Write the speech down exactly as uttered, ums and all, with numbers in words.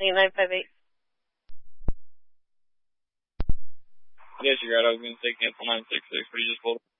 eight nine five eight. Yes, you're right. I was going to say cancel nine six six, but you just pulled.